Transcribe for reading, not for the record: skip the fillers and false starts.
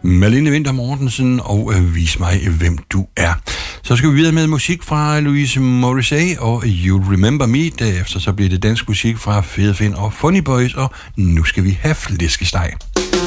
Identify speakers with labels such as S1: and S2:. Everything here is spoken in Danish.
S1: Malene Winther Mortensen og Vis mig, hvem du er. Så skal vi videre med musik fra Louise Morrissey og You Remember Me. Derefter så bliver det dansk musik fra Fede Finn og Funny Boys, og nu skal vi have flæskesteg.